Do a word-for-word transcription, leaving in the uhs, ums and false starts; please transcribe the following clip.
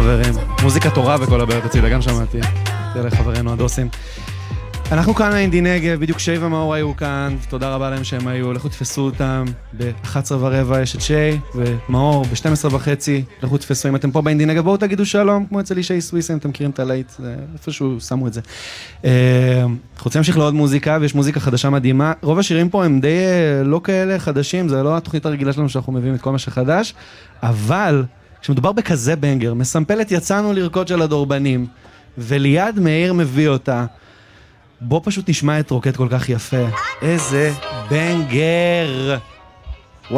חברים. מוזיקה תורה וכל הבעיות הצידה, גם שמעתי. תראה לחברינו הדוסים. אנחנו כאן מאינדי נגב, בדיוק שי ומאור היו כאן, תודה רבה להם שהם היו, לכו תפסו אותם, ב-אחת עשרה ורבע יש את שי ומאור, ב-שתים עשרה וחצי, לכו תפסו, אם אתם פה באינדי נגב, בואו תגידו שלום, כמו אצל אישי סוויסים, אתם מכירים את הלייט, איפשהו שמו את זה. אנחנו רוצים להמשיך לעוד מוזיקה, ויש מוזיקה חדשה מדהימה, רוב השירים פה הם די לא כאלה חדשים, זה לא התוכנית הרגילה שלנו שאנחנו מביאים את כל מה שחדש, אבל כשמדובר בכזה בנגר, מסמפלת יצאנו לרקוד של הדורבנים, וליד מאיר מביא אותה, בוא פשוט נשמע את רוקט כל כך יפה. איזה בנגר!